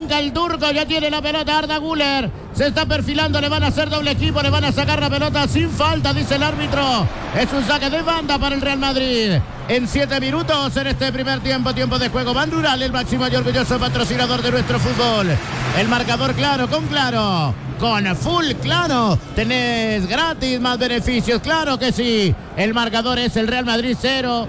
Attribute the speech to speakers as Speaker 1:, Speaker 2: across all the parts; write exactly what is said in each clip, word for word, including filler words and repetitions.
Speaker 1: arranca el turco, ya tiene la pelota Arda Güler. Se está perfilando, le van a hacer doble equipo, le van a sacar la pelota sin falta, dice el árbitro. Es un saque de banda para el Real Madrid. En siete minutos en este primer tiempo, tiempo de juego. Bandural, el máximo y orgulloso patrocinador de nuestro fútbol. El marcador claro, con claro. Con full claro. Tenés gratis más beneficios, claro que sí. El marcador es el Real Madrid cero.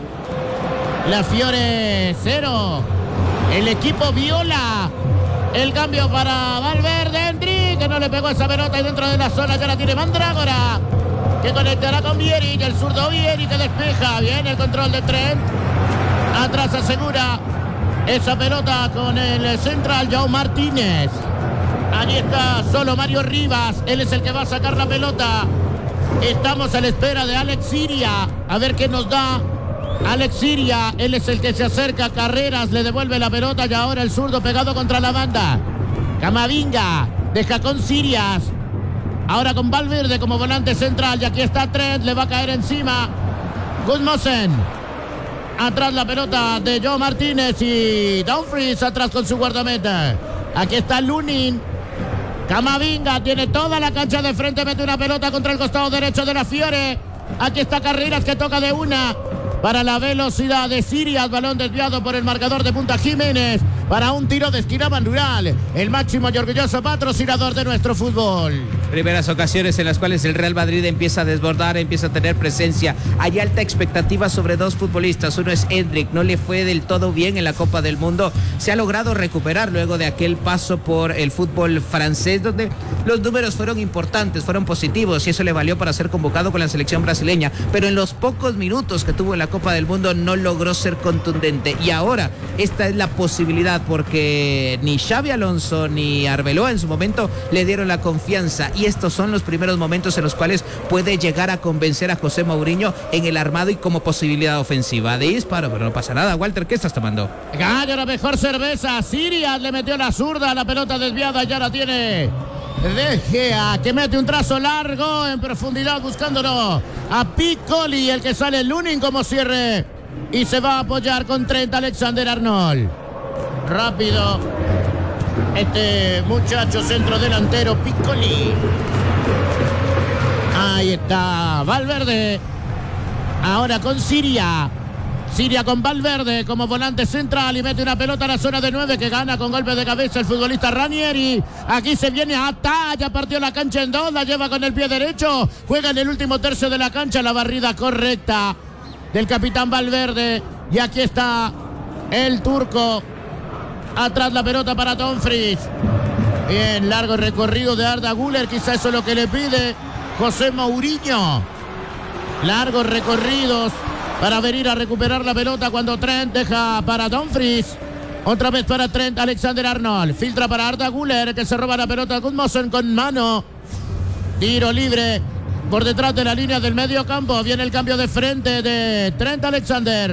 Speaker 1: La Fiore cero. El equipo viola. El cambio para Valverde, Endrick, que no le pegó esa pelota y dentro de la zona ya la tiene Mandrágora, que conectará con Vieri, el zurdo Vieri que despeja. Bien el control de Trent. Atrás asegura esa pelota con el central João Martínez. Allí está solo Mario Rivas. Él es el que va a sacar la pelota. Estamos a la espera de Alex Siria. A ver qué nos da Alex Siria. Él es el que se acerca. Carreras le devuelve la pelota y ahora el zurdo pegado contra la banda. Camavinga deja con Sirias. Ahora con Valverde como volante central. Y aquí está Trent. Le va a caer encima Gudmosen. Atrás la pelota de João Martínez y Dumfries atrás con su guardameta. Aquí está Lunin. Camavinga tiene toda la cancha de frente. Mete una pelota contra el costado derecho de la Fiore. Aquí está Carreras que toca de una. Para la velocidad de Sirias, balón desviado por el marcador de Punta Jiménez. Para un tiro de esquina Bandural, el máximo y orgulloso patrocinador de nuestro fútbol.
Speaker 2: Primeras ocasiones en las cuales el Real Madrid empieza a desbordar, empieza a tener presencia. Hay alta expectativa sobre dos futbolistas. Uno es Endrick, no le fue del todo bien en la Copa del Mundo. Se ha logrado recuperar luego de aquel paso por el fútbol francés, donde los números fueron importantes, fueron positivos, y eso le valió para ser convocado con la selección brasileña. Pero en los pocos minutos que tuvo en la Copa del Mundo no logró ser contundente. Y ahora esta es la posibilidad, porque ni Xabi Alonso ni Arbeloa en su momento le dieron la confianza. Y estos son los primeros momentos en los cuales puede llegar a convencer a José Mourinho en el armado y como posibilidad ofensiva. De disparo, pero no pasa nada. Walter, ¿qué estás tomando?
Speaker 1: Gallo, la mejor cerveza. Sirias le metió la zurda, la pelota desviada, ya la tiene De Gea, que mete un trazo largo en profundidad buscándolo a Piccoli, el que sale Lunin como cierre y se va a apoyar con Trent Alexander-Arnold. Rápido este muchacho centro delantero Piccoli. Ahí está Valverde. Ahora con Siria. Siria con Valverde como volante central y mete una pelota a la zona de nueve que gana con golpe de cabeza el futbolista Ranieri. Aquí se viene a talla, partió la cancha en dos, la lleva con el pie derecho, juega en el último tercio de la cancha, la barrida correcta del capitán Valverde. Y aquí está el turco. Atrás la pelota para Dumfries. Bien, largo recorrido de Arda Güler, quizá eso es lo que le pide José Mourinho. Largos recorridos para venir a recuperar la pelota cuando Trent deja para Dumfries. Otra vez para Trent Alexander-Arnold. Filtra para Arda Güler, que se roba la pelota a Gudmosen con mano. Tiro libre por detrás de la línea del medio campo. Viene el cambio de frente de Trent Alexander.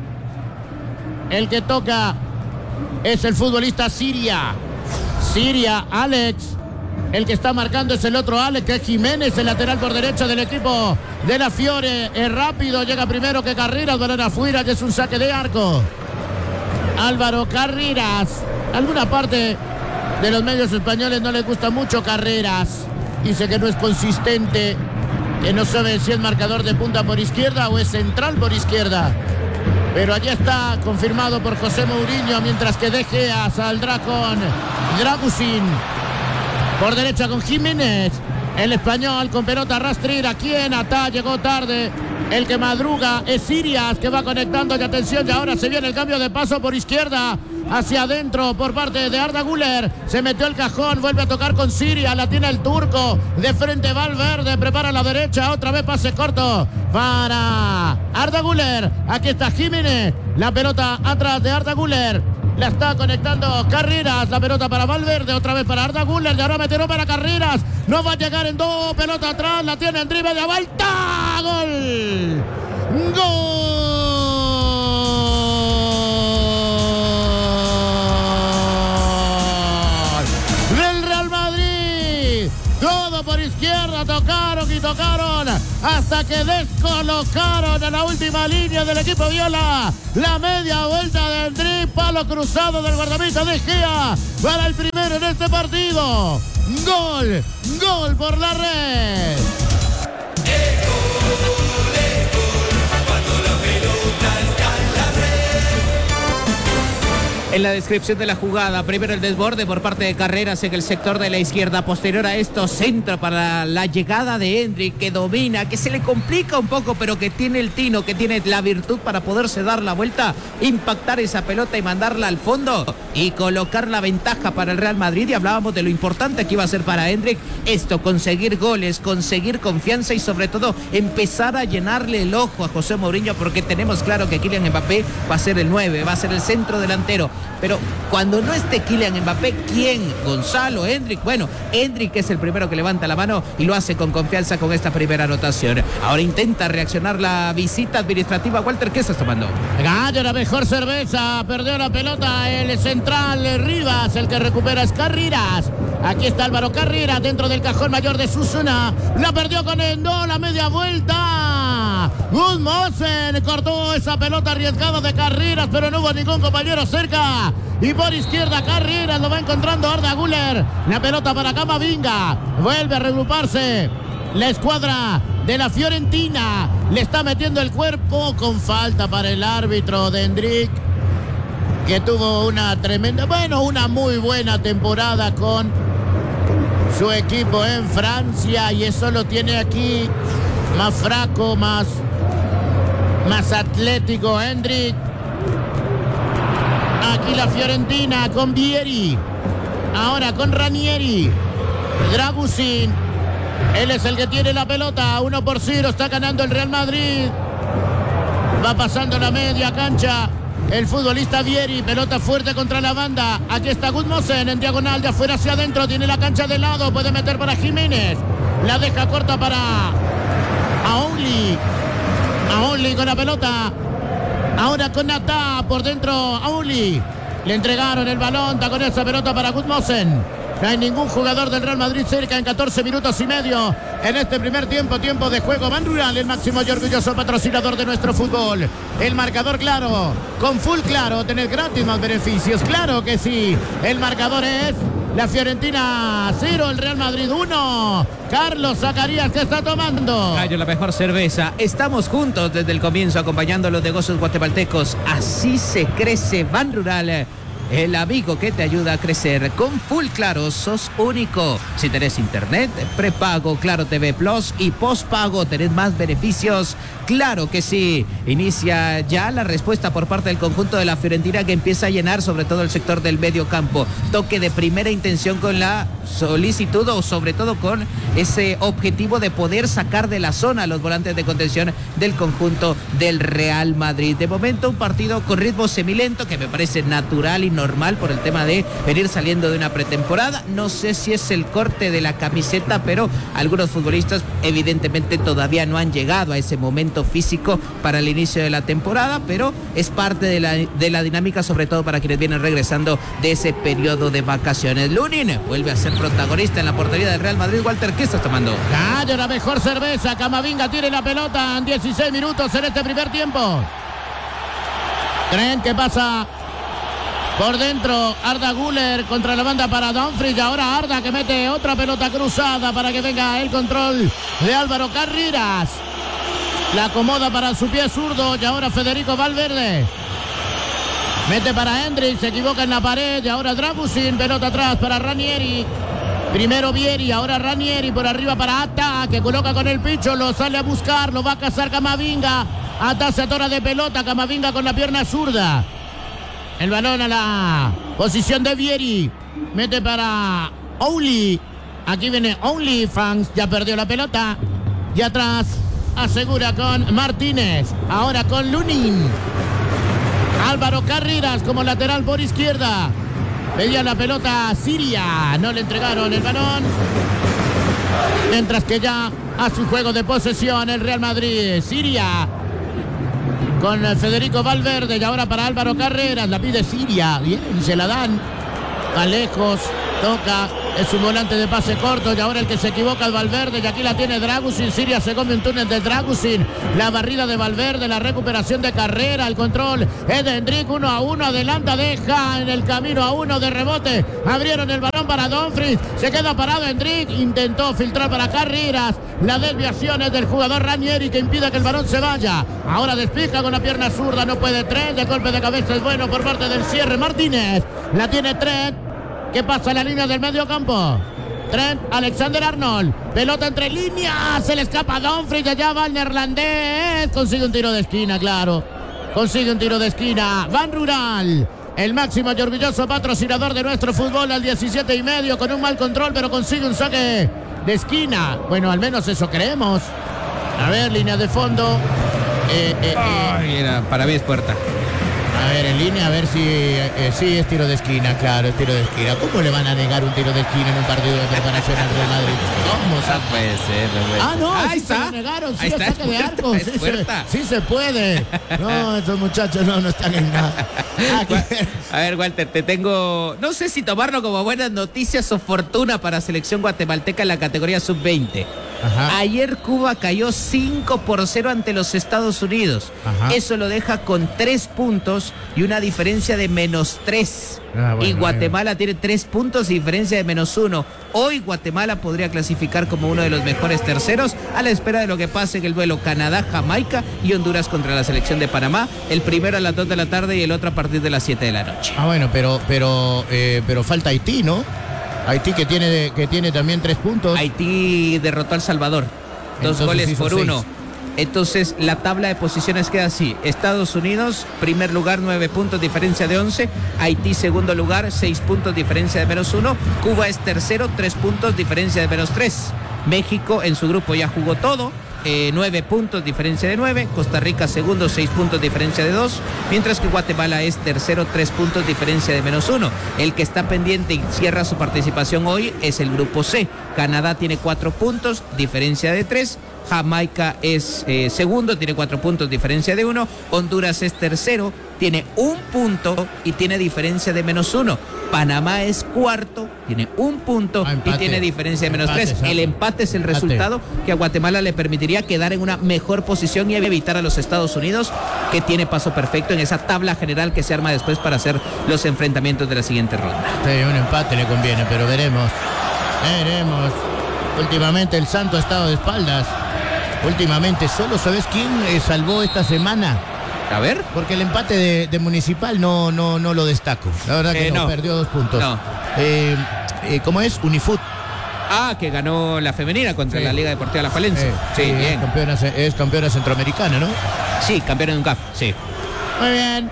Speaker 1: El que toca es el futbolista Siria. Siria, Alex. El que está marcando es el otro Alex, que es Jiménez, el lateral por derecha del equipo de la Fiore. Es rápido, llega primero que Carreras, balón afuera, que es un saque de arco. Álvaro Carreras. Alguna parte de los medios españoles no les gusta mucho Carreras. Dice que no es consistente, que no sabe si es marcador de punta por izquierda o es central por izquierda. Pero allí está confirmado por José Mourinho, mientras que De Gea saldrá con Dragusin. Por derecha con Jiménez. El español con pelota rastrera. ¿Quién ata? Llegó tarde. El que madruga es Sirias, que va conectando. Y atención, y ahora se viene el cambio de paso por izquierda. Hacia adentro por parte de Arda Güler. Se metió el cajón, vuelve a tocar con Siria. La tiene el turco. De frente Valverde. Prepara la derecha. Otra vez pase corto para Arda Güler. Aquí está Jiménez. La pelota atrás de Arda Güler. La está conectando Carreras. La pelota para Valverde. Otra vez para Arda Güler. Y ahora metió para Carreras. No va a llegar en dos. Pelota atrás. La tiene en drible de vuelta. ¡Gol! ¡Gol! Del Real Madrid. Todo por izquierda. Tocaron y tocaron hasta que descolocaron en la última línea del equipo viola. La media vuelta del drip, palo cruzado del guardameta De Gea para el primer primero en este partido. Gol, gol por la red.
Speaker 2: En la descripción de la jugada, primero el desborde por parte de Carreras en el sector de la izquierda. Posterior a esto, centro para la llegada de Endrick, que domina, que se le complica un poco, pero que tiene el tino, que tiene la virtud para poderse dar la vuelta, impactar esa pelota y mandarla al fondo y colocar la ventaja para el Real Madrid. Y hablábamos de lo importante que iba a ser para Endrick esto, conseguir goles, conseguir confianza y sobre todo empezar a llenarle el ojo a José Mourinho, porque tenemos claro que Kylian Mbappé va a ser el nueve, va a ser el centro delantero. Pero cuando no esté Kylian Mbappé, ¿quién? Gonzalo, Endrick. Bueno, Endrick es el primero que levanta la mano y lo hace con confianza con esta primera anotación. Ahora intenta reaccionar la visita administrativa. Walter, ¿qué estás tomando?
Speaker 1: Gallo, la mejor cerveza. Perdió la pelota el central Rivas. El que recupera es Carreras. Aquí está Álvaro Carreras dentro del cajón mayor de Susana. La perdió con Endo, la media vuelta. Gudmosen cortó esa pelota arriesgada de Carreras, pero no hubo ningún compañero cerca. Y por izquierda Carreras lo va encontrando Arda Güler. La pelota para Camavinga. Vuelve a regruparse la escuadra de la Fiorentina. Le está metiendo el cuerpo con falta para el árbitro de Endrick, que tuvo una tremenda, bueno, una muy buena temporada con su equipo en Francia, y eso lo tiene aquí más fraco, más, más atlético Endrick. Aquí la Fiorentina con Vieri. Ahora con Ranieri. Dragusin. Él es el que tiene la pelota. Uno por cero. Está ganando el Real Madrid. Va pasando la media cancha el futbolista Vieri. Pelota fuerte contra la banda. Aquí está Gudmosen en diagonal de afuera hacia adentro. Tiene la cancha de lado. Puede meter para Jiménez. La deja corta para Aouli. Aouli con la pelota. Ahora con Nata por dentro, Aouli. Le entregaron el balón, está con esa pelota para Gudmosen. No hay ningún jugador del Real Madrid cerca en catorce minutos y medio en este primer tiempo, tiempo de juego. Ban Rural, el máximo y orgulloso patrocinador de nuestro fútbol. El marcador claro, con full claro, tener gratis más beneficios, claro que sí. El marcador es la Fiorentina cero, el Real Madrid uno. Carlos Zacarías, ¿qué está tomando?
Speaker 2: Gallo, la mejor cerveza. Estamos juntos desde el comienzo acompañando a los negocios guatemaltecos. Así se crece Ban Rural, el amigo que te ayuda a crecer. Con Full Claro sos único. Si tenés internet, prepago, Claro T V Plus y postpago, tenés más beneficios. Claro que sí. Inicia ya la respuesta por parte del conjunto de la Fiorentina, que empieza a llenar sobre todo el sector del medio campo. Toque de primera intención con la solicitud, o sobre todo con ese objetivo de poder sacar de la zona a los volantes de contención del conjunto del Real Madrid. De momento un partido con ritmo semilento, que me parece natural y normal por el tema de venir saliendo de una pretemporada. No sé si es el corte de la camiseta, pero algunos futbolistas evidentemente todavía no han llegado a ese momento físico para el inicio de la temporada, pero es parte de la, de la dinámica, sobre todo para quienes vienen regresando de ese periodo de vacaciones. Lunin vuelve a ser protagonista en la portería del Real Madrid. Walter, ¿qué estás tomando?
Speaker 1: Gallo, la mejor cerveza. Camavinga tiene la pelota en dieciséis minutos en este primer tiempo. Creen que pasa por dentro Arda Güler contra la banda para Dumfries. Ahora Arda, que mete otra pelota cruzada para que venga el control de Álvaro Carreras. La acomoda para su pie zurdo y ahora Federico Valverde. Mete para Endrick, se equivoca en la pared y ahora Dragusin, pelota atrás para Ranieri. Primero Vieri, ahora Ranieri por arriba para Ata, que coloca con el picho, lo sale a buscar, lo va a cazar Camavinga. Ata se atora de pelota, Camavinga con la pierna zurda. El balón a la posición de Vieri. Mete para Aouli. Aquí viene OnlyFans, ya perdió la pelota. Y atrás asegura con Martínez. Ahora con Lunin. Álvaro Carreras como lateral por izquierda. Pedía la pelota a Siria. No le entregaron el balón. Mientras que ya a su juego de posesión el Real Madrid. Siria con Federico Valverde. Y ahora para Álvaro Carreras. La pide Siria. Bien, se la dan. Va lejos. Toca. Es un volante de pase corto y ahora el que se equivoca es Valverde y aquí la tiene Dragusin. Siria se come un túnel de Dragusin. La barrida de Valverde, la recuperación de carrera, el control es de Endrick, uno a uno, adelanta, deja en el camino a uno de rebote. Abrieron el balón para Dumfries, se queda parado Endrick, intentó filtrar para Carreras. La desviación es del jugador Ranieri que impide que el balón se vaya. Ahora despeja con la pierna zurda, no puede Trent, el golpe de cabeza es bueno por parte del cierre Martínez. La tiene Trent. ¿Qué pasa en la línea del medio campo? Trent, Alexander-Arnold. Pelota entre líneas. Se le escapa a Dumfries. Allá va el neerlandés. Consigue un tiro de esquina, claro. Consigue un tiro de esquina. Ban Rural. El máximo y orgulloso patrocinador de nuestro fútbol al diecisiete y medio. Con un mal control, pero consigue un saque de esquina. Bueno, al menos eso creemos. A ver, línea de fondo. Eh, eh,
Speaker 2: eh. Ay, era para mí es puerta.
Speaker 1: A ver, en línea, a ver si eh, sí es tiro de esquina, claro, es tiro de esquina. ¿Cómo le van a negar un tiro de esquina en un partido de preparación al Real Madrid? ¿Cómo?
Speaker 2: No puede ser, no puede ser.
Speaker 1: Ah, no,
Speaker 2: ahí
Speaker 1: sí
Speaker 2: está.
Speaker 1: se lo negaron, sí,
Speaker 2: ahí
Speaker 1: es
Speaker 2: está,
Speaker 1: saque de arco.
Speaker 2: Es
Speaker 1: sí,
Speaker 2: puerta.
Speaker 1: Se, sí se puede. No, estos muchachos no, no están en nada.
Speaker 2: A ver, Walter, te tengo, no sé si tomarlo como buenas noticias o fortuna para selección guatemalteca en la categoría sub veinte. Ajá. Ayer Cuba cayó cinco por cero ante los Estados Unidos. Ajá. Eso lo deja con tres puntos y una diferencia de menos tres. Ah, bueno, y Guatemala bien. Tiene tres puntos y diferencia de menos uno. Hoy Guatemala podría clasificar como uno de los mejores terceros a la espera de lo que pase en el duelo Canadá, Jamaica y Honduras contra la selección de Panamá. El primero a las dos de la tarde y el otro a partir de las siete de la noche.
Speaker 1: Ah, bueno, pero, pero, eh, pero falta Haití, ¿no? Haití que tiene, que tiene también tres puntos.
Speaker 2: Haití derrotó a El Salvador. Dos Entonces goles por seis. uno. Entonces la tabla de posiciones queda así. Estados Unidos, primer lugar, nueve puntos, diferencia de once. Haití, segundo lugar, seis puntos, diferencia de menos uno. Cuba es tercero, tres puntos, diferencia de menos tres. México en su grupo ya jugó todo. Eh, nueve puntos, diferencia de nueve. Costa Rica segundo, seis puntos, diferencia de dos. Mientras que Guatemala es tercero, tres puntos, diferencia de menos uno. El que está pendiente y cierra su participación hoy es el grupo C. Canadá tiene cuatro puntos, diferencia de tres. Jamaica es eh, segundo, tiene cuatro puntos, diferencia de uno. Honduras es tercero, tiene un punto y tiene diferencia de menos uno. Panamá es cuarto, tiene un punto ah, y tiene diferencia de menos empate, tres. Exacto. El empate es el empate. Resultado que a Guatemala le permitiría quedar en una mejor posición y evitar a los Estados Unidos, que tiene paso perfecto en esa tabla general que se arma después para hacer los enfrentamientos de la siguiente ronda.
Speaker 1: Sí, un empate le conviene, pero veremos. Veremos. Últimamente el Santo ha estado de espaldas. Últimamente, solo sabes quién eh, salvó esta semana.
Speaker 2: A ver.
Speaker 1: Porque el empate de, de Municipal no, no, no lo destaco. La verdad que eh, no, no, perdió dos puntos. No. Eh, eh, ¿Cómo es? Unifut.
Speaker 2: Ah, que ganó la femenina contra sí. la Liga Deportiva La Falencia. Eh,
Speaker 1: sí, sí, bien. Es campeona, es campeona centroamericana, ¿no?
Speaker 2: Sí, campeona de un C A F, sí.
Speaker 1: Muy bien.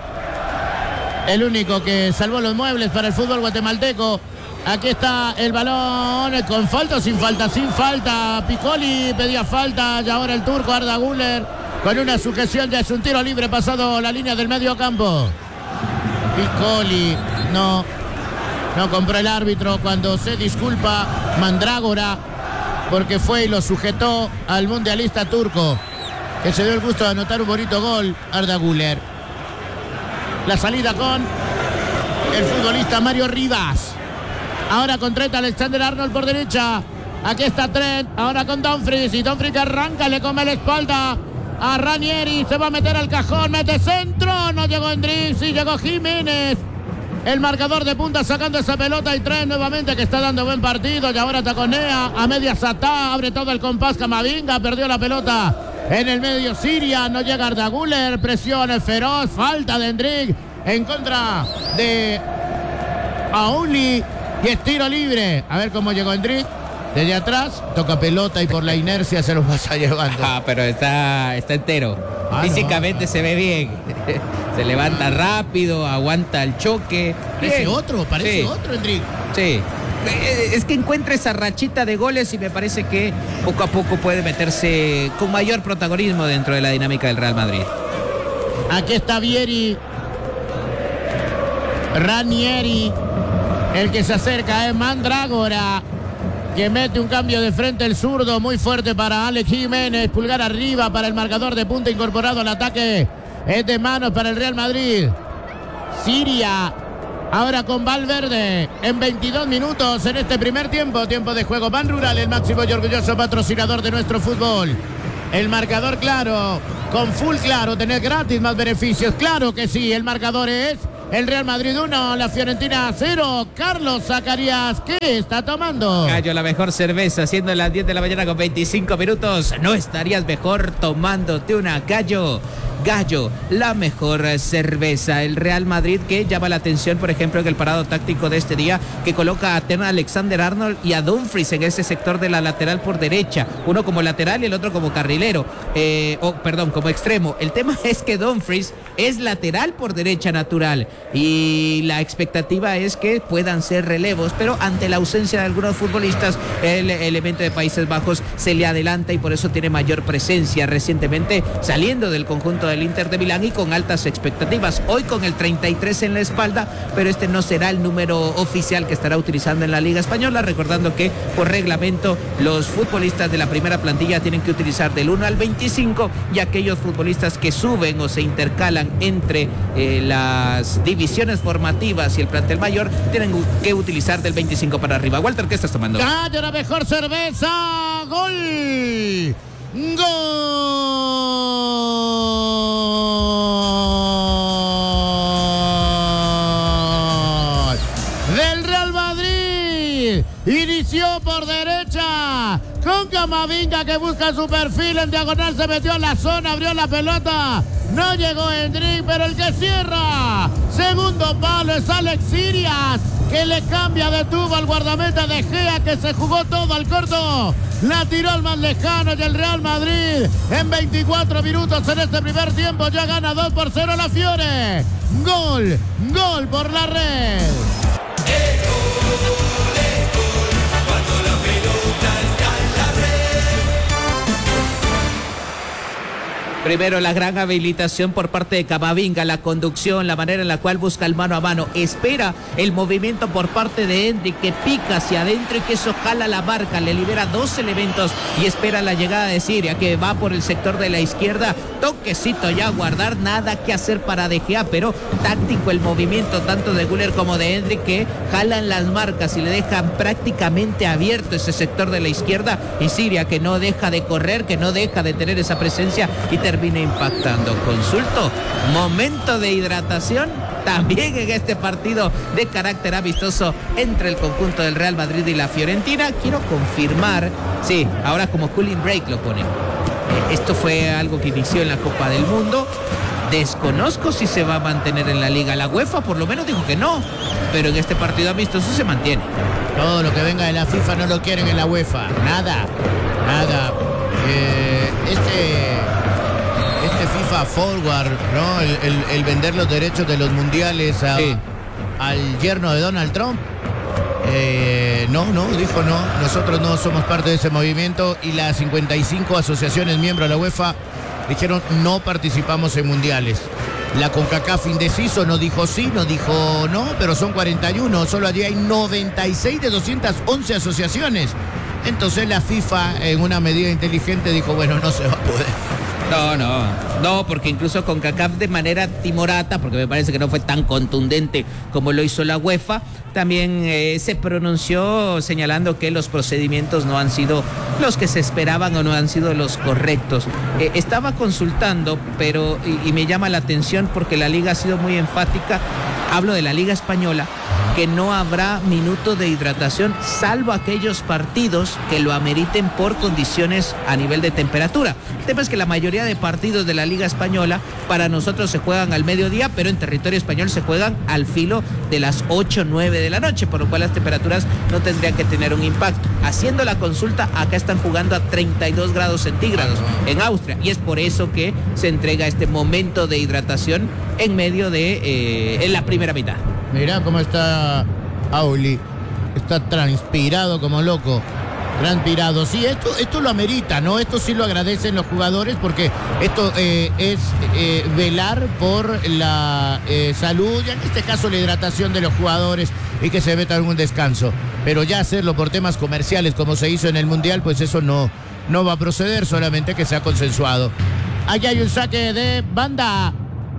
Speaker 1: El único que salvó los muebles para el fútbol guatemalteco. Aquí está el balón con falta o sin falta, sin falta. Piccoli pedía falta y ahora el turco Arda Güler con una sujeción, ya es un tiro libre pasado la línea del medio campo. Piccoli no, no compró el árbitro cuando se disculpa Mandrágora porque fue y lo sujetó al mundialista turco que se dio el gusto de anotar un bonito gol, Arda Güler. La salida con el futbolista Mario Rivas. Ahora con Trent, Alexander-Arnold por derecha. Aquí está Trent. Ahora con Dumfries. Y Dumfries que arranca, le come la espalda a Ranieri. Se va a meter al cajón. Mete centro. No llegó Endrick. Sí llegó Jiménez. El marcador de punta sacando esa pelota. Y Trent nuevamente que está dando buen partido. Y ahora taconea a media Satá. Abre todo el compás Camavinga. Perdió la pelota en el medio Siria. No llega Arda Güler. Presión feroz. Falta de Endrick en contra de Auli. Y es tiro libre. A ver cómo llegó Endrick. Desde atrás, toca pelota y por la inercia se los pasa llevando.
Speaker 2: Ah, pero está, está entero. Ah, Físicamente no. se ve bien. Se levanta rápido, aguanta el choque.
Speaker 1: Parece bien. otro, parece sí. otro Endrick.
Speaker 2: Sí. Es que encuentra esa rachita de goles y me parece que poco a poco puede meterse con mayor protagonismo dentro de la dinámica del Real Madrid.
Speaker 1: Aquí está Vieri. Ranieri. El que se acerca es Mandrágora, que mete un cambio de frente el zurdo muy fuerte para Alex Jiménez. Pulgar arriba para el marcador de punta incorporado al ataque. Es de manos para el Real Madrid. Siria Ahora con Valverde en veintidós minutos en este primer tiempo. Tiempo de juego. Ban Rural, el máximo y orgulloso patrocinador de nuestro fútbol. El marcador claro, con full claro, tener gratis más beneficios. Claro que sí, el marcador es el Real Madrid uno, la Fiorentina cero. Carlos Zacarías, ¿qué está tomando?
Speaker 2: Gallo, la mejor cerveza, siendo las diez de la mañana con veinticinco minutos. ¿No estarías mejor tomándote una Gallo? Gallo, la mejor cerveza. El Real Madrid, que llama la atención, por ejemplo, en el parado táctico de este día, que coloca a Trent Alexander-Arnold y a Dumfries en ese sector de la lateral por derecha, uno como lateral y el otro como carrilero, eh, oh, perdón, como extremo. El tema es que Dumfries es lateral por derecha natural y la expectativa es que puedan ser relevos, pero ante la ausencia de algunos futbolistas, el elemento de Países Bajos se le adelanta y por eso tiene mayor presencia, recientemente saliendo del conjunto del Inter de Milán y con altas expectativas. Hoy con el treinta y tres en la espalda, pero este no será el número oficial que estará utilizando en la Liga Española, recordando que por reglamento los futbolistas de la primera plantilla tienen que utilizar del uno al veinticinco y aquellos futbolistas que suben o se intercalan entre eh, las divisiones formativas y el plantel mayor tienen que utilizar del veinticinco para arriba. Walter, ¿qué estás tomando?
Speaker 1: ¡Gallo, la mejor cerveza! ¡Gol! ¡Gol! Del Real Madrid. Inició por derecha con Camavinga, que busca su perfil en diagonal, se metió en la zona, abrió la pelota, no llegó Endrick, pero el que cierra segundo palo es Alex Sirias, que le cambia de tubo al guardameta de Gea, que se jugó todo al corto, la tiró al más lejano y el Real Madrid en veinticuatro minutos en este primer tiempo ya gana dos por cero la Fiore. Gol, gol por la red.
Speaker 2: Primero, la gran habilitación por parte de Camavinga, la conducción, la manera en la cual busca el mano a mano. Espera el movimiento por parte de Endrick, que pica hacia adentro y que eso jala la marca, le libera dos elementos y espera la llegada de Siria, que va por el sector de la izquierda. Toquecito ya a guardar, nada que hacer para De Gea, pero táctico el movimiento tanto de Güler como de Endrick, que jalan las marcas y le dejan prácticamente abierto ese sector de la izquierda. Y Siria, que no deja de correr, que no deja de tener esa presencia y termina impactando. Consulto, momento de hidratación también en este partido de carácter amistoso entre el conjunto del Real Madrid y la Fiorentina. Quiero confirmar, sí, ahora como cooling break lo ponen. Eh, esto fue algo que inició en la Copa del Mundo. Desconozco si se va a mantener en la Liga. La UEFA por lo menos dijo que no, pero en este partido amistoso se mantiene.
Speaker 1: Todo lo que venga de la FIFA no lo quieren en la UEFA. Nada, nada. Eh, este... Este FIFA Forward, ¿no? El, el, el vender los derechos de los mundiales a, sí. al yerno de Donald Trump. Eh, no, no, dijo no. Nosotros no somos parte de ese movimiento y las cincuenta y cinco asociaciones miembros de la UEFA dijeron no participamos en mundiales. La CONCACAF indeciso no dijo sí, no dijo no, pero son cuarenta y uno. Solo allí hay noventa y seis de doscientas once asociaciones. Entonces la FIFA, en una medida inteligente, dijo bueno, no se va a poder.
Speaker 2: No, no, no, porque incluso CONCACAF de manera timorata, porque me parece que no fue tan contundente como lo hizo la UEFA, también eh, se pronunció señalando que los procedimientos no han sido los que se esperaban o no han sido los correctos. Eh, estaba consultando, pero, y, y me llama la atención porque la Liga ha sido muy enfática, hablo de la Liga Española, que no habrá minuto de hidratación, salvo aquellos partidos que lo ameriten por condiciones a nivel de temperatura. El tema es que la mayoría de partidos de la Liga Española para nosotros se juegan al mediodía, pero en territorio español se juegan al filo de las ocho o nueve de la noche, por lo cual las temperaturas no tendrían que tener un impacto. Haciendo la consulta, acá están jugando a treinta y dos grados centígrados en Austria, y es por eso que se entrega este momento de hidratación en medio de eh, en la primera mitad.
Speaker 1: Mirá cómo está Auli, está transpirado como loco, transpirado. Sí, esto, esto lo amerita, ¿no? Esto sí lo agradecen los jugadores porque esto eh, es eh, velar por la eh, salud y en este caso la hidratación de los jugadores y que se meta algún descanso. Pero ya hacerlo por temas comerciales como se hizo en el Mundial, pues eso no, no va a proceder, solamente que sea consensuado. Allá hay un saque de banda.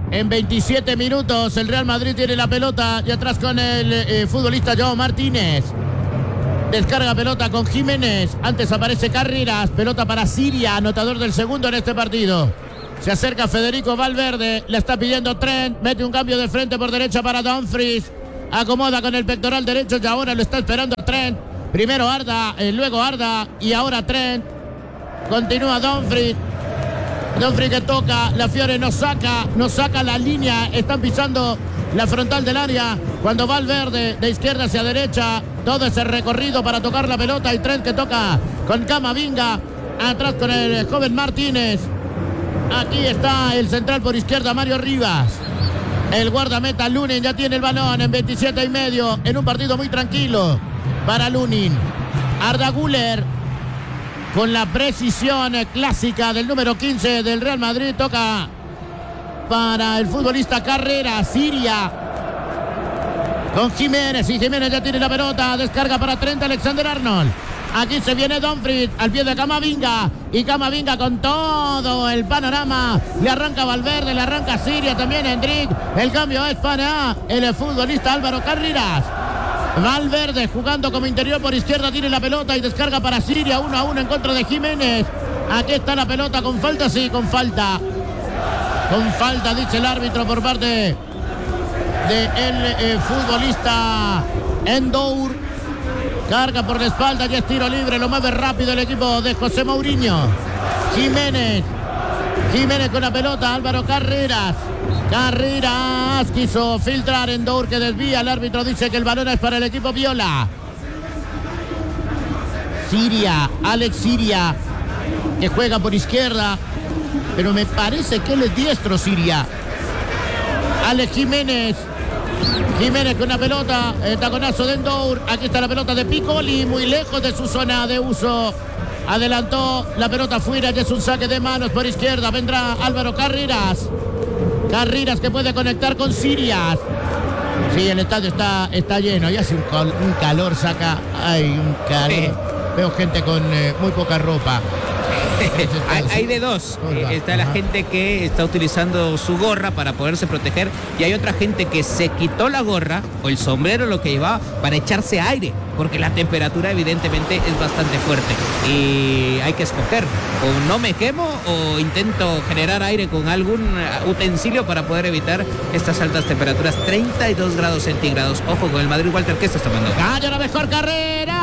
Speaker 1: En veintisiete minutos el Real Madrid tiene la pelota y atrás con el eh, futbolista Joao Martínez. Descarga pelota con Jiménez. Antes aparece Carreras. Pelota para Siria, anotador del segundo en este partido. Se acerca Federico Valverde. Le está pidiendo Trent. Mete un cambio de frente por derecha para Dumfries. Acomoda con el pectoral derecho y ahora lo está esperando Trent. Primero Arda, eh, luego Arda y ahora Trent. Continúa Dumfries. Dumfries que toca. La Fiore no saca. No saca la línea. Están pisando la frontal del área. Cuando Valverde de izquierda hacia derecha. Todo ese recorrido para tocar la pelota. Y Trent que toca con Camavinga. Atrás con el joven Martínez. Aquí está el central por izquierda, Mario Rivas. El guardameta Lunin ya tiene el balón en veintisiete y medio. En un partido muy tranquilo para Lunin. Arda Güler con la precisión clásica del número quince del Real Madrid. Toca para el futbolista Carrera. Siria con Jiménez. Y Jiménez ya tiene la pelota. Descarga para Trent Alexander-Arnold. Aquí se viene Dumfries al pie de Camavinga. Y Camavinga con todo el panorama. Le arranca Valverde, le arranca Siria también Hendrik. El cambio es para el futbolista Álvaro Carreras. Valverde jugando como interior por izquierda. Tiene la pelota y descarga para Siria. Uno a uno en contra de Jiménez. Aquí está la pelota con falta. Sí, con falta. Con falta, dice el árbitro por parte del eh, futbolista Endour. Carga por la espalda, ya es tiro libre, lo mueve rápido el equipo de José Mourinho. Jiménez, Jiménez con la pelota, Álvaro Carreras. Carreras quiso filtrar Endour que desvía, el árbitro dice que el balón es para el equipo viola. Siria, Alex Siria, que juega por izquierda, pero me parece que él es diestro Siria. Alex Jiménez. Jiménez con la pelota, el taconazo de Endour. Aquí está la pelota de Piccoli, muy lejos de su zona de uso. Adelantó la pelota fuera, ya es un saque de manos por izquierda. Vendrá Álvaro Carreras. Carreras que puede conectar con Siria. Sí, el estadio está, está lleno y hace un, cal, un calor, saca. Hay un calor. Sí. Veo gente con eh, muy poca ropa.
Speaker 2: hay, hay de dos. Eh, está la gente que está utilizando su gorra para poderse proteger y hay otra gente que se quitó la gorra o el sombrero, lo que llevaba, para echarse aire, porque la temperatura evidentemente es bastante fuerte y hay que escoger: o no me quemo o intento generar aire con algún utensilio para poder evitar estas altas temperaturas. Treinta y dos grados centígrados. Ojo con el Madrid. Walter, ¿qué estás tomando?
Speaker 1: ¡Cayó la mejor carrera!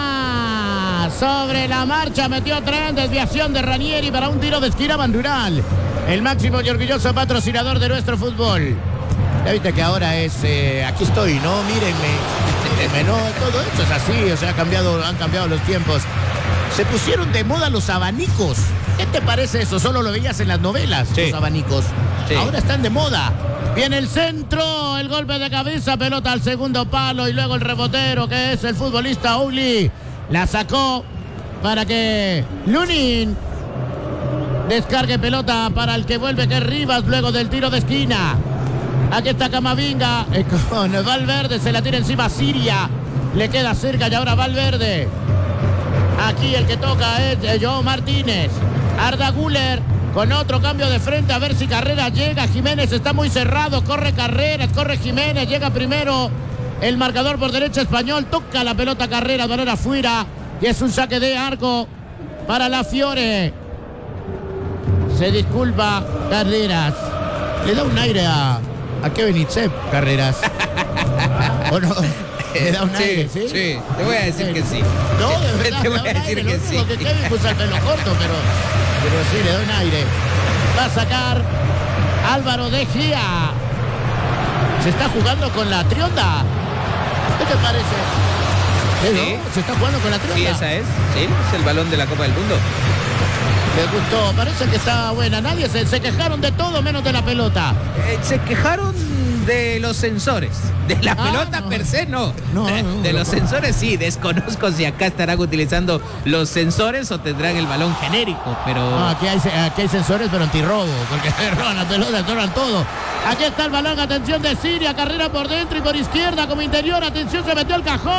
Speaker 1: Sobre la marcha metió Trent, desviación de Ranieri para un tiro de esquina Bandural, el máximo y orgulloso patrocinador de nuestro fútbol. Ya viste que ahora es eh, aquí estoy, no, mírenme, mírenme, no, todo esto es así, o sea, ha cambiado, han cambiado los tiempos. Se pusieron de moda los abanicos. ¿Qué te parece eso? Solo lo veías en las novelas, sí. Los abanicos. Sí. Ahora están de moda. Viene el centro, el golpe de cabeza, pelota al segundo palo y luego el rebotero que es el futbolista Uli. La sacó para que Lunin descargue pelota para el que vuelve, que es Rivas, luego del tiro de esquina. Aquí está Camavinga eh, con Valverde, se la tira encima Siria. Le queda cerca y ahora Valverde. Aquí el que toca es eh, Joao Martínez. Arda Güler con otro cambio de frente, a ver si Carreras llega. Jiménez está muy cerrado, corre Carreras, corre Jiménez, llega primero. El marcador por derecha español, toca la pelota Carreras, balón afuera y es un saque de arco para la Fiore. Se disculpa Carreras. Le da un aire a, a Kevin Itzep, Carreras. ¿O no? Le da un
Speaker 2: sí,
Speaker 1: aire, ¿sí?
Speaker 2: Sí, te voy a decir que sí.
Speaker 1: No, de verdad,
Speaker 2: te voy a decir
Speaker 1: aire,
Speaker 2: que sí.
Speaker 1: Que Kevin puso el pelo corto, pero, pero sí, le da un aire. Va a sacar Álvaro De Gea. Se está jugando con la trionda. ¿Qué te parece? ¿Sí, no?
Speaker 2: Sí.
Speaker 1: ¿Se está jugando con la trionda?
Speaker 2: Sí, esa es. Sí, es el balón de la Copa del Mundo.
Speaker 1: Les gustó, parece que está buena. Nadie se, se quejaron de todo menos de la pelota.
Speaker 2: Eh, se quejaron de los sensores. De la ah, pelota no. per se no. no, no de, de los sensores sí. Desconozco si acá estarán utilizando los sensores o tendrán el balón genérico, pero...
Speaker 1: No, aquí hay, aquí hay sensores pero antirrobo, porque roban las pelotas, roban todo. Aquí está el balón, atención de Siria, carrera por dentro y por izquierda como interior, atención, se metió el cajón.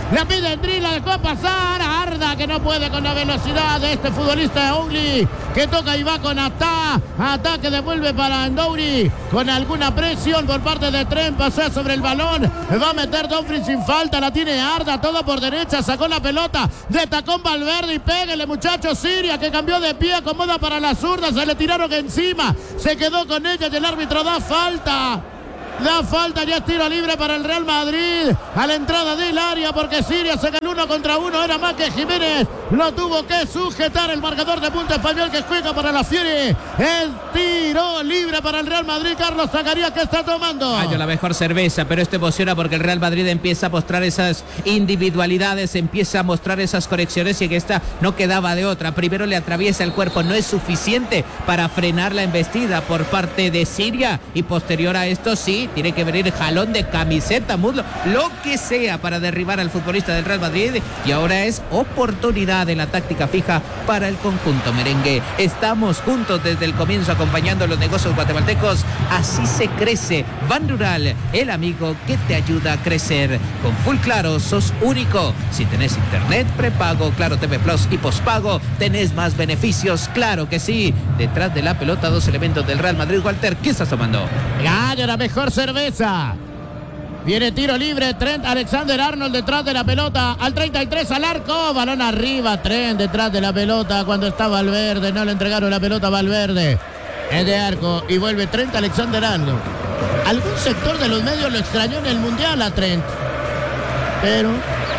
Speaker 1: La pide Endrick, la dejó pasar. Arda, que no puede con la velocidad de este futbolista de Ouli, que toca y va con Ata. Ata que devuelve para Ndouri con alguna presión por parte de Trent. Pasea sobre el balón. Va a meter Dumfries sin falta. La tiene Arda, todo por derecha. Sacó la pelota de tacón Valverde y pégale, muchachos. Siria, que cambió de pie, acomoda para la zurda. Se le tiraron encima. Se quedó con ella y el árbitro da falta. Da falta, ya es tiro libre para el Real Madrid a la entrada del área, porque Siria se ganó uno contra uno, era más que Jiménez, lo tuvo que sujetar el marcador de punto español que juega para la Fiore. El tiro libre para el Real Madrid. Carlos Zacarías, que está tomando.
Speaker 2: Hay la mejor cerveza, pero esto emociona porque el Real Madrid empieza a mostrar esas individualidades, empieza a mostrar esas conexiones y que esta no quedaba de otra. Primero le atraviesa el cuerpo, no es suficiente para frenar la embestida por parte de Siria, y posterior a esto sí, tiene que venir jalón de camiseta, muslo, lo que sea para derribar al futbolista del Real Madrid, y ahora es oportunidad en la táctica fija para el conjunto merengue. Estamos juntos desde el comienzo acompañando los negocios guatemaltecos. Así se crece. Ban Rural, el amigo que te ayuda a crecer. Con Full Claro sos único. Si tenés internet prepago, Claro T V Plus y pospago, tenés más beneficios. Claro que sí. Detrás de la pelota, dos elementos del Real Madrid. Walter, ¿qué estás tomando?
Speaker 1: Gana la mejor cerveza. Viene tiro libre. Trent Alexander-Arnold detrás de la pelota. Al treinta y tres al arco. Balón arriba. Trent detrás de la pelota cuando está Valverde. No le entregaron la pelota a Valverde. Es de arco y vuelve Trent Alexander-Arnold. Algún sector de los medios lo extrañó en el Mundial a Trent, pero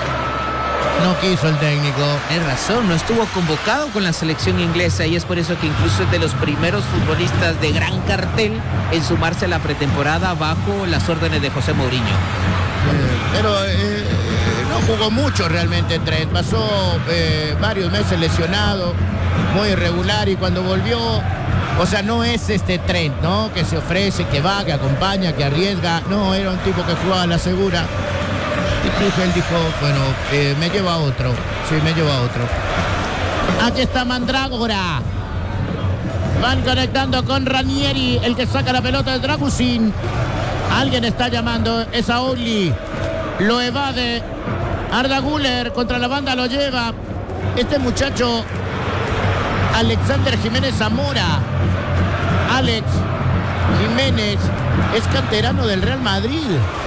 Speaker 1: no quiso el técnico.
Speaker 2: Es razón, no estuvo convocado con la selección inglesa y es por eso que incluso es de los primeros futbolistas de gran cartel en sumarse a la pretemporada bajo las órdenes de José Mourinho.
Speaker 1: Eh, pero eh, no jugó mucho realmente Trent. Pasó eh, varios meses lesionado, muy irregular, y cuando volvió, o sea, no es este Trent, ¿no? Que se ofrece, que va, que acompaña, que arriesga. No, era un tipo que jugaba a la segura. Y Tuchel dijo, bueno, eh, me lleva a otro. Sí, me lleva a otro. Aquí está Mandrágora. Van conectando con Ranieri, el que saca la pelota de Dragusin. Alguien está llamando, es a Oli. Lo evade. Arda Güler contra la banda lo lleva. Este muchacho, Alexander Jiménez Zamora. Alex Jiménez es canterano del Real Madrid.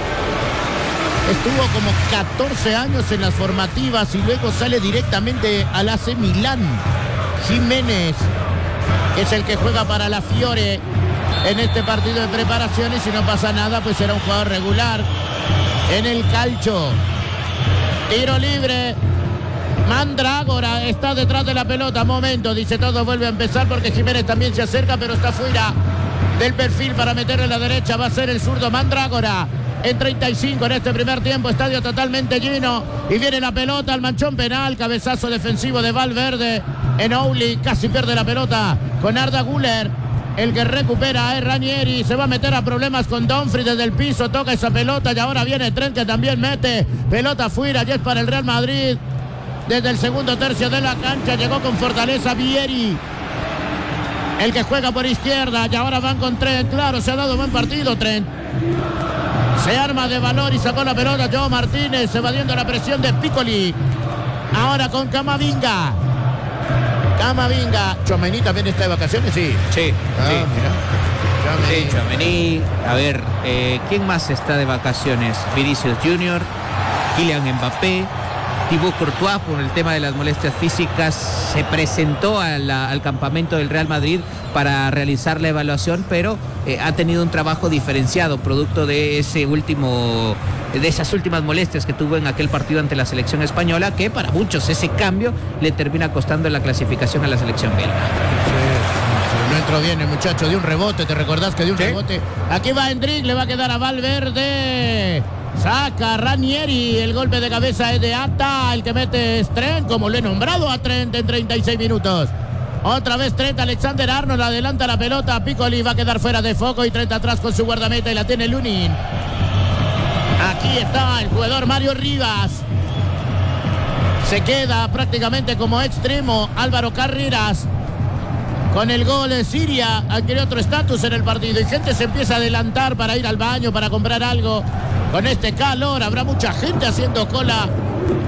Speaker 1: Estuvo como catorce años en las formativas y luego sale directamente al A C Milán. Jiménez es el que juega para la Fiore en este partido de preparación, y si no pasa nada, pues será un jugador regular en el calcio. Tiro libre. Mandrágora está detrás de la pelota. Momento, dice todo, vuelve a empezar porque Jiménez también se acerca, pero está fuera del perfil para meterle a la derecha. Va a ser el zurdo Mandrágora. En treinta y cinco en este primer tiempo, estadio totalmente lleno, y viene la pelota al manchón penal, cabezazo defensivo de Valverde. En Ouli casi pierde la pelota con Arda Güler. El que recupera es Ranieri, se va a meter a problemas con Dumfries desde el piso, toca esa pelota y ahora viene Trent, que también mete pelota fuera, y es para el Real Madrid. Desde el segundo tercio de la cancha llegó con fortaleza Vieri, el que juega por izquierda, y ahora van con Trent. Claro, se ha dado buen partido Trent. Se arma de valor y sacó la pelota Joao Martínez, evadiendo la presión de Piccoli. Ahora con Camavinga. Camavinga. Tchouaméni también está de vacaciones, sí.
Speaker 2: Sí,
Speaker 1: ah,
Speaker 2: sí.
Speaker 1: Mira.
Speaker 2: Sí, Tchouaméni. A ver, eh, ¿quién más está de vacaciones? Vinicius Junior, Kylian Mbappé, Thibaut Courtois, por el tema de las molestias físicas, se presentó a la, al campamento del Real Madrid para realizar la evaluación, pero eh, ha tenido un trabajo diferenciado, producto de ese último, de esas últimas molestias que tuvo en aquel partido ante la selección española, que para muchos ese cambio le termina costando la clasificación a la selección belga.
Speaker 1: Sí, no entró bien el muchacho, de un rebote, ¿te recordás que de un
Speaker 2: ¿Sí?
Speaker 1: rebote? Aquí va Endrick, le va a quedar a Valverde. Saca Ranieri, el golpe de cabeza es de Ata, el que mete es Trent, como lo he nombrado a Trent en treinta y seis minutos. Otra vez Trent Alexander-Arnold adelanta la pelota, Piccoli va a quedar fuera de foco y Trent atrás con su guardameta y la tiene Lunin. Aquí está el jugador Mario Rivas. Se queda prácticamente como extremo Álvaro Carreras. Con el gol de Siria adquiere otro estatus en el partido y gente se empieza a adelantar para ir al baño, para comprar algo. Con este calor habrá mucha gente haciendo cola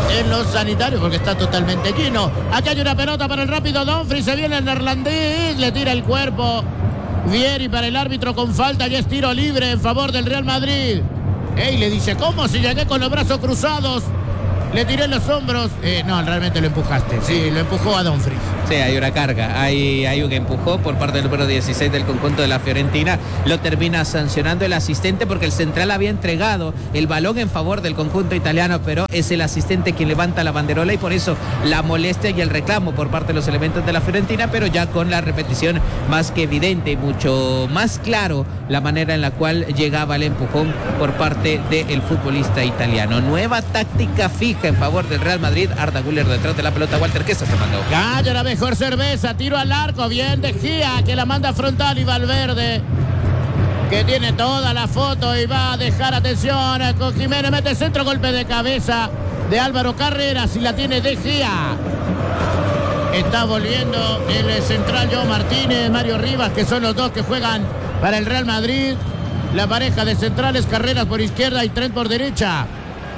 Speaker 1: en los sanitarios porque está totalmente lleno. Aquí hay una pelota para el rápido Dumfries, se viene el neerlandés, le tira el cuerpo Vieri para el árbitro con falta y es tiro libre en favor del Real Madrid. Ey, le dice, ¿cómo si llegué con los brazos cruzados? Le tiré los hombros. Eh, no, realmente lo empujaste. Sí, lo empujó a Dumfries.
Speaker 2: Sí, hay una carga. Hay, hay un empujón por parte del número dieciséis del conjunto de la Fiorentina. Lo termina sancionando el asistente porque el central había entregado el balón en favor del conjunto italiano, pero es el asistente quien levanta la banderola y por eso la molestia y el reclamo por parte de los elementos de la Fiorentina, pero ya con la repetición más que evidente y mucho más claro la manera en la cual llegaba el empujón por parte del futbolista italiano. Nueva táctica fija en favor del Real Madrid. Arda Güler detrás de la pelota. Walter, ¿qué estás tomando?
Speaker 1: Calla la mejor cerveza, tiro al arco, bien de Gia, que la manda frontal y Valverde, que tiene toda la foto y va a dejar atención con Jiménez, mete centro, golpe de cabeza de Álvaro Carreras y la tiene de Gia. Está volviendo el central Joao Martínez, Mario Rivas, que son los dos que juegan para el Real Madrid. La pareja de centrales, Carreras por izquierda y Trent por derecha.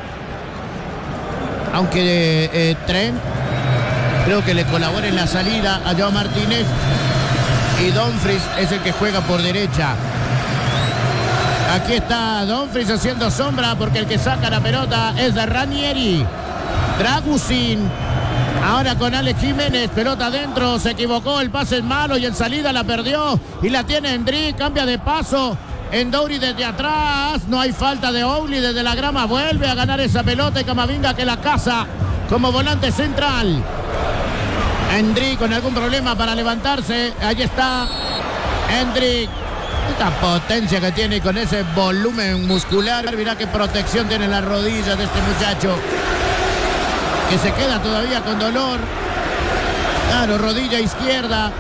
Speaker 1: Aunque eh, Trent creo que le colabora en la salida a Joao Martínez y Dumfries es el que juega por derecha. Aquí está Dumfries haciendo sombra porque el que saca la pelota es de Ranieri. Dragusin ahora con Alex Jiménez, pelota adentro, se equivocó, el pase es malo y en salida la perdió y la tiene Endrick, cambia de paso. Endouri desde atrás, no hay falta de Ouli desde la grama, vuelve a ganar esa pelota y Camavinga que la caza como volante central. Endrick con algún problema para levantarse, ahí está Endrick, esta potencia que tiene con ese volumen muscular, mirá qué protección tiene las rodillas de este muchacho, que se queda todavía con dolor, claro, rodilla izquierda.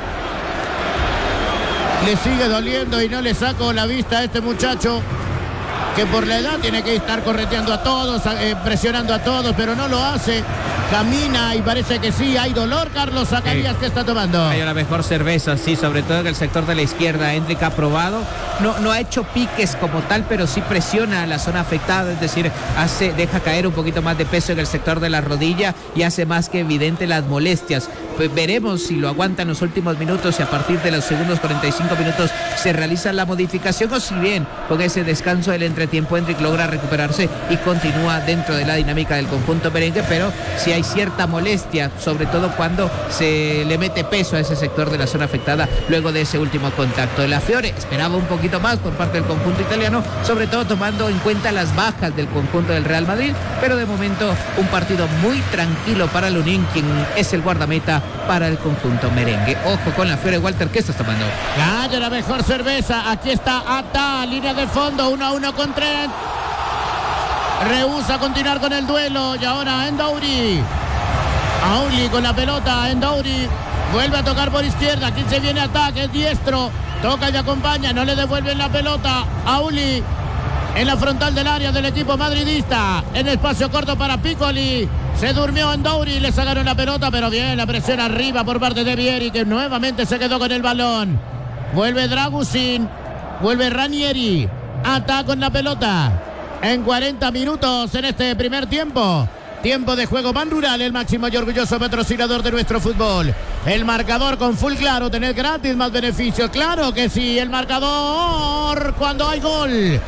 Speaker 1: Le sigue doliendo y no le saco la vista a este muchacho que por la edad tiene que estar correteando a todos, eh, presionando a todos, pero no lo hace. Camina y parece que sí, hay dolor. Carlos Zacarías, sí. ¿Qué está tomando?
Speaker 2: Hay una mejor cerveza, sí, sobre todo en el sector de la izquierda. Endrick ha probado, no, no ha hecho piques como tal, pero sí presiona a la zona afectada, es decir, hace, deja caer un poquito más de peso en el sector de la rodilla y hace más que evidente las molestias. Pues veremos si lo aguanta en los últimos minutos y a partir de los segundos cuarenta y cinco minutos se realiza la modificación, o si bien con ese descanso del entretiempo Endrick logra recuperarse y continúa dentro de la dinámica del conjunto merengue, pero si hay cierta molestia, sobre todo cuando se le mete peso a ese sector de la zona afectada luego de ese último contacto. La Fiore esperaba un poquito más por parte del conjunto italiano, sobre todo tomando en cuenta las bajas del conjunto del Real Madrid, pero de momento un partido muy tranquilo para Lunin, quien es el guardameta para el conjunto merengue. Ojo con la Fiore. Walter, ¿qué estás tomando?
Speaker 1: Gaya la mejor cerveza, aquí está Ata, línea de fondo, uno a uno con Trent. Rehúsa continuar con el duelo y ahora Endouri. Auli con la pelota, Endouri vuelve a tocar por izquierda, quien se viene a ataque, es diestro, toca y acompaña, no le devuelven la pelota. Auli en la frontal del área del equipo madridista, en espacio corto para Piccoli, se durmió Endouri, le sacaron la pelota, pero bien, la presión arriba por parte de Vieri, que nuevamente se quedó con el balón. Vuelve Dragusin, vuelve Ranieri, ataca con la pelota. En cuarenta minutos en este primer tiempo. Tiempo de juego Ban Rural, el máximo y orgulloso patrocinador de nuestro fútbol. El marcador con full claro, tener gratis más beneficios. Claro que sí, el marcador cuando hay gol.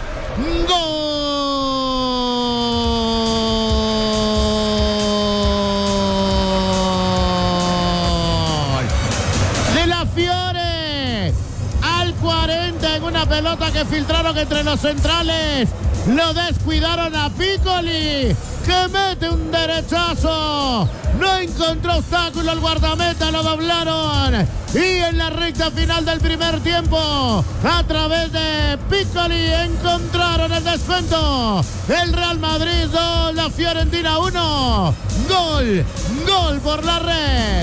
Speaker 1: ¡Gol! De la Fiore al cuarenta en una pelota que filtraron entre los centrales. Lo descuidaron a Piccoli, que mete un derechazo. No encontró obstáculo el guardameta, lo doblaron. Y en la recta final del primer tiempo, a través de Piccoli, encontraron el descuento. El Real Madrid dos, la Fiorentina uno. Gol, gol por la red.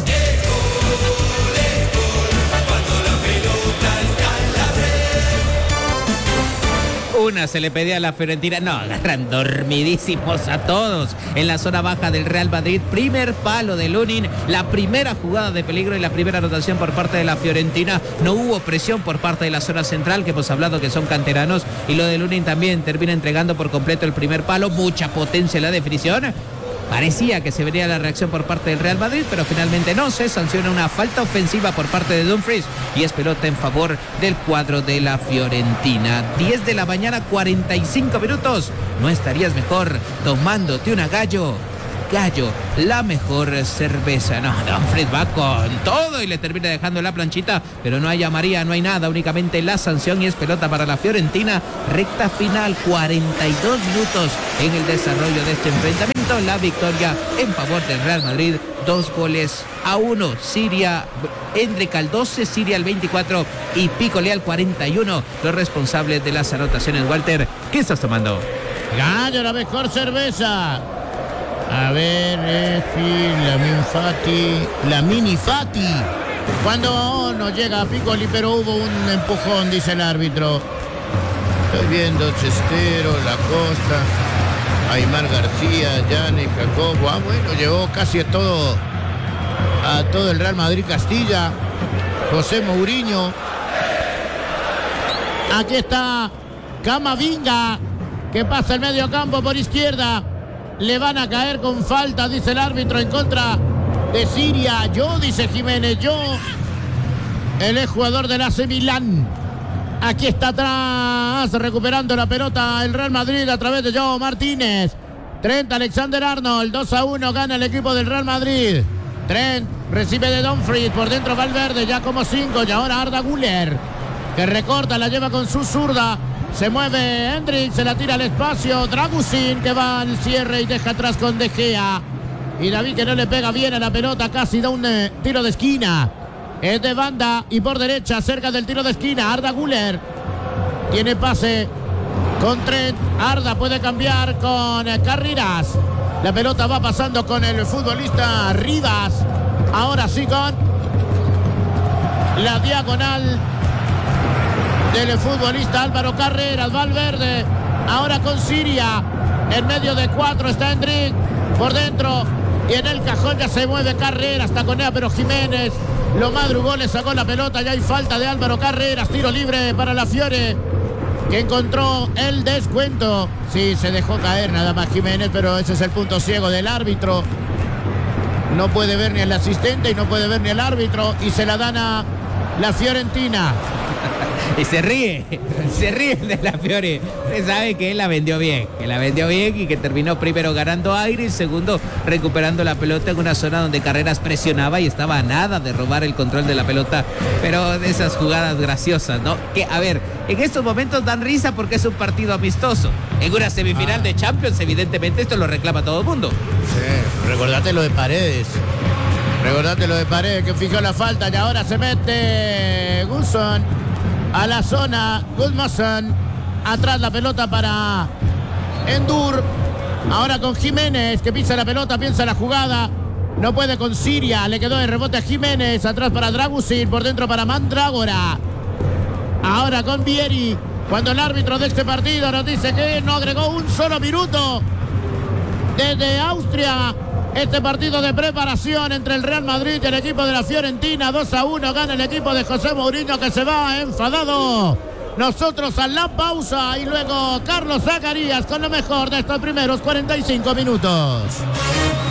Speaker 2: Una se le pedía a la Fiorentina, no, agarran dormidísimos a todos en la zona baja del Real Madrid. Primer palo de Lunin, la primera jugada de peligro y la primera anotación por parte de la Fiorentina. No hubo presión por parte de la zona central, que hemos hablado que son canteranos, y lo de Lunin también termina entregando por completo el primer palo. Mucha potencia en la definición. Parecía que se vería la reacción por parte del Real Madrid, pero finalmente no. Se sanciona una falta ofensiva por parte de Dumfries y es pelota en favor del cuadro de la Fiorentina. diez de la mañana, cuarenta y cinco minutos. ¿No estarías mejor tomándote una Gallo? Gallo, la mejor cerveza. No, Dumfries va con todo y le termina dejando la planchita, pero no hay amarilla, no hay nada, únicamente la sanción y es pelota para la Fiorentina. Recta final, cuarenta y dos minutos en el desarrollo de este enfrentamiento. La victoria en favor del Real Madrid, dos goles a uno. Siria, Endrick al doce, Siria al veinticuatro y Piccoli al cuarenta y uno. Los responsables de las anotaciones. Walter, ¿qué estás tomando?
Speaker 1: Gallo, la mejor cerveza. A ver, Efi, la Minfati, la Mini Fati. Cuando no llega a Piccoli, pero hubo un empujón, dice el árbitro. Estoy viendo Chestero, La Costa, Aymar García, Yane, Jacobo. Ah, bueno, llegó casi a todo, a todo el Real Madrid Castilla. José Mourinho. Aquí está Camavinga, que pasa el medio campo por izquierda. Le van a caer con falta, dice el árbitro, en contra de Siria. Yo, dice Jiménez, yo, el ex jugador del A C Milán. Aquí está atrás, recuperando la pelota el Real Madrid a través de Joao Martínez. Trent Alexander-Arnold, dos a uno, gana el equipo del Real Madrid. Trent recibe de Dumfries, por dentro Valverde, ya como cinco, y ahora Arda Güler, que recorta, la lleva con su zurda. Se mueve Endrick, se la tira al espacio. Dragusin, que va al cierre y deja atrás con De Gea. Y David, que no le pega bien a la pelota, casi da un eh, tiro de esquina. Es de banda y por derecha, cerca del tiro de esquina. Arda Güler tiene pase con Trent. Arda puede cambiar con eh, Carreras. La pelota va pasando con el futbolista Rivas. Ahora sí con la diagonal del futbolista Álvaro Carreras. Valverde ahora con Siria, en medio de cuatro está Endrick, por dentro y en el cajón ya se mueve Carreras, taconea pero Jiménez lo madrugó, le sacó la pelota. Ya hay falta de Álvaro Carreras, tiro libre para la Fiore, que encontró el descuento. Sí, se dejó caer nada más Jiménez, pero ese es el punto ciego del árbitro. No puede ver ni el asistente y no puede ver ni el árbitro, y se la dan a la Fiorentina.
Speaker 2: Y se ríe, se ríe de la Fiore. Se sabe que él la vendió bien, que la vendió bien y que terminó primero ganando aire y segundo recuperando la pelota en una zona donde Carreras presionaba y estaba a nada de robar el control de la pelota. Pero de esas jugadas graciosas, ¿no? Que, a ver, en estos momentos dan risa porque es un partido amistoso. En una semifinal ah. de Champions, evidentemente, esto lo reclama todo el mundo.
Speaker 1: Sí, recordate lo de Paredes. Recordate lo de Paredes, que fijó la falta y ahora se mete Guzón a la zona. Gudmundsson, atrás la pelota para Endur. Ahora con Jiménez, que pisa la pelota, piensa la jugada. No puede con Siria, le quedó de rebote a Jiménez. Atrás para Dragusin, por dentro para Mandrágora. Ahora con Vieri, cuando el árbitro de este partido nos dice que no agregó un solo minuto desde Austria. Este partido de preparación entre el Real Madrid y el equipo de la Fiorentina. dos a uno gana el equipo de José Mourinho, que se va enfadado. Nosotros a la pausa y luego Carlos Zacarías con lo mejor de estos primeros cuarenta y cinco minutos.